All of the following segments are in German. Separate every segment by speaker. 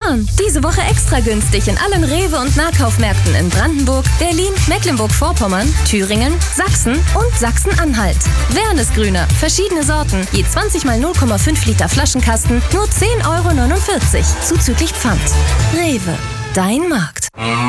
Speaker 1: Sparen. Diese Woche extra günstig in allen Rewe- und Nahkaufmärkten in Brandenburg, Berlin, Mecklenburg-Vorpommern, Thüringen, Sachsen und Sachsen-Anhalt. Wernesgrüner, verschiedene Sorten, je 20 mal 0,5 Liter Flaschenkasten, nur 10,49 € zuzüglich Pfand. Rewe, dein Markt.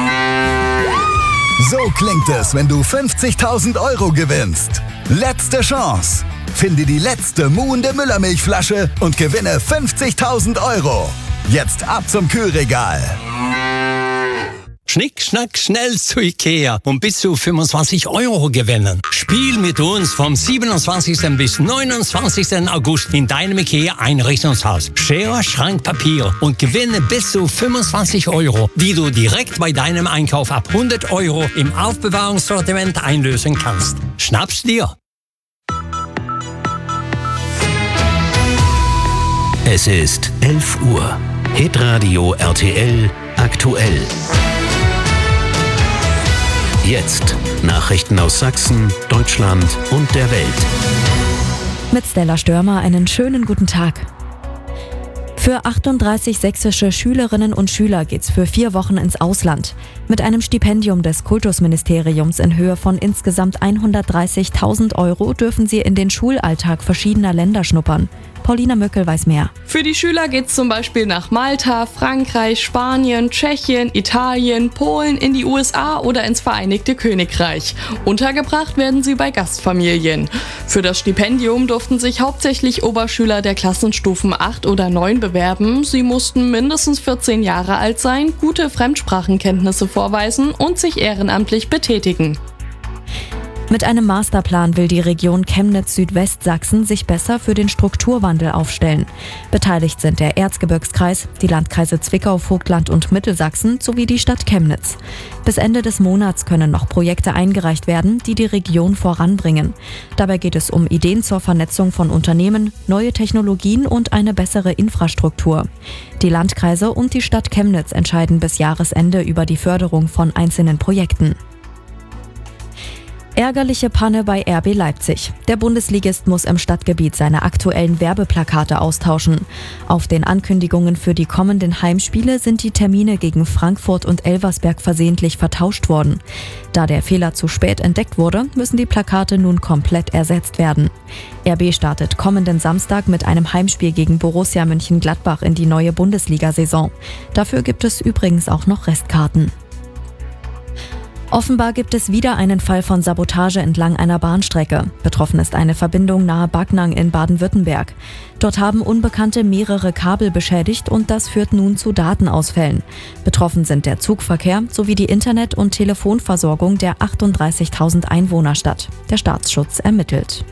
Speaker 2: So klingt es, wenn du 50.000 € gewinnst. Letzte Chance. Finde die letzte muhende Müllermilchflasche und gewinne 50.000 €. Jetzt ab zum Kühlregal.
Speaker 3: Schnick, schnack, schnell zu Ikea und bis zu 25 € gewinnen. Spiel mit uns vom 27. bis 29. August in deinem Ikea-Einrichtungshaus. Schere, Schrank, Papier und gewinne bis zu 25 €, die du direkt bei deinem Einkauf ab 100 € im Aufbewahrungssortiment einlösen kannst. Schnapp's dir!
Speaker 4: Es ist 11 Uhr. Hitradio RTL aktuell. Jetzt Nachrichten aus Sachsen, Deutschland und der Welt.
Speaker 5: Mit Stella Störmer einen schönen guten Tag. Für 38 sächsische Schülerinnen und Schüler geht's für 4 Wochen ins Ausland. Mit einem Stipendium des Kultusministeriums in Höhe von insgesamt 130.000 € dürfen sie in den Schulalltag verschiedener Länder schnuppern. Paulina Möckel weiß mehr.
Speaker 6: Für die Schüler geht's zum Beispiel nach Malta, Frankreich, Spanien, Tschechien, Italien, Polen, in die USA oder ins Vereinigte Königreich. Untergebracht werden sie bei Gastfamilien. Für das Stipendium durften sich hauptsächlich Oberschüler der Klassenstufen 8 oder 9 bewerben. Sie mussten mindestens 14 Jahre alt sein, gute Fremdsprachenkenntnisse vorweisen und sich ehrenamtlich betätigen.
Speaker 5: Mit einem Masterplan will die Region Chemnitz-Südwestsachsen sich besser für den Strukturwandel aufstellen. Beteiligt sind der Erzgebirgskreis, die Landkreise Zwickau, Vogtland und Mittelsachsen sowie die Stadt Chemnitz. Bis Ende des Monats können noch Projekte eingereicht werden, die die Region voranbringen. Dabei geht es um Ideen zur Vernetzung von Unternehmen, neue Technologien und eine bessere Infrastruktur. Die Landkreise und die Stadt Chemnitz entscheiden bis Jahresende über die Förderung von einzelnen Projekten. Ärgerliche Panne bei RB Leipzig. Der Bundesligist muss im Stadtgebiet seine aktuellen Werbeplakate austauschen. Auf den Ankündigungen für die kommenden Heimspiele sind die Termine gegen Frankfurt und Elversberg versehentlich vertauscht worden. Da der Fehler zu spät entdeckt wurde, müssen die Plakate nun komplett ersetzt werden. RB startet kommenden Samstag mit einem Heimspiel gegen Borussia Mönchengladbach in die neue Bundesliga-Saison. Dafür gibt es übrigens auch noch Restkarten. Offenbar gibt es wieder einen Fall von Sabotage entlang einer Bahnstrecke. Betroffen ist eine Verbindung nahe Backnang in Baden-Württemberg. Dort haben Unbekannte mehrere Kabel beschädigt und das führt nun zu Datenausfällen. Betroffen sind der Zugverkehr sowie die Internet- und Telefonversorgung der 38.000 Einwohnerstadt. Der Staatsschutz ermittelt.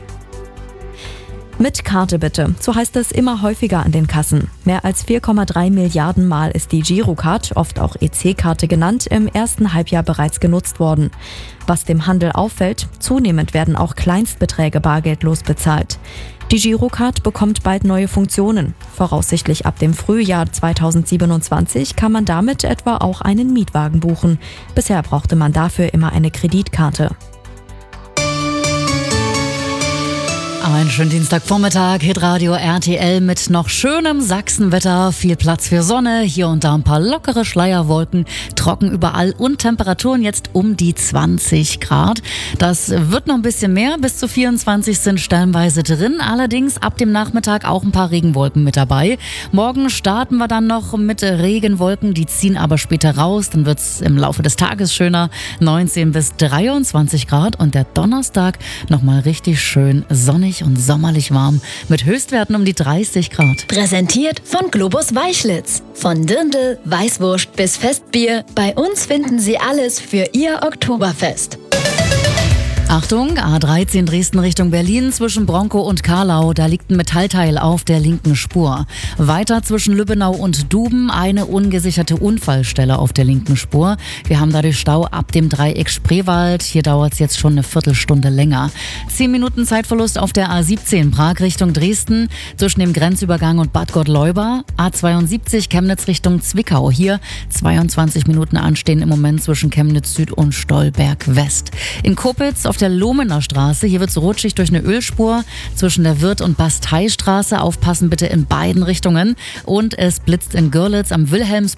Speaker 5: Mit Karte bitte, so heißt es immer häufiger an den Kassen. Mehr als 4,3 Milliarden Mal ist die Girocard, oft auch EC-Karte genannt, im ersten Halbjahr bereits genutzt worden. Was dem Handel auffällt, zunehmend werden auch Kleinstbeträge bargeldlos bezahlt. Die Girocard bekommt bald neue Funktionen. Voraussichtlich ab dem Frühjahr 2027 kann man damit etwa auch einen Mietwagen buchen. Bisher brauchte man dafür immer eine Kreditkarte.
Speaker 7: Einen schönen Dienstagvormittag, Hitradio RTL mit noch schönem Sachsenwetter, viel Platz für Sonne, hier und da ein paar lockere Schleierwolken, trocken überall und Temperaturen jetzt um die 20 Grad. Das wird noch ein bisschen mehr, bis zu 24 sind stellenweise drin, allerdings ab dem Nachmittag auch ein paar Regenwolken mit dabei. Morgen starten wir dann noch mit Regenwolken, die ziehen aber später raus, dann wird es im Laufe des Tages schöner, 19 bis 23 Grad und der Donnerstag nochmal richtig schön sonnig und sommerlich warm mit Höchstwerten um die 30 Grad.
Speaker 1: Präsentiert von Globus Weichlitz. Von Dirndl, Weißwurst bis Festbier. Bei uns finden Sie alles für Ihr Oktoberfest.
Speaker 7: Achtung, A13 Dresden Richtung Berlin zwischen Bronkow und Karlau, da liegt ein Metallteil auf der linken Spur. Weiter zwischen Lübbenau und Duben eine ungesicherte Unfallstelle auf der linken Spur. Wir haben dadurch Stau ab dem Dreieck Spreewald, hier dauert es jetzt schon eine Viertelstunde länger. 10 Minuten Zeitverlust auf der A17 Prag Richtung Dresden zwischen dem Grenzübergang und Bad Gottleuba. A72 Chemnitz Richtung Zwickau, hier 22 Minuten anstehen im Moment zwischen Chemnitz Süd und Stolberg West. In Kopitz auf der Lohmener Straße, hier wird es rutschig durch eine Ölspur zwischen der Wirth- und Basteistraße. Aufpassen bitte in beiden Richtungen. Und es blitzt in Görlitz am Wilhelms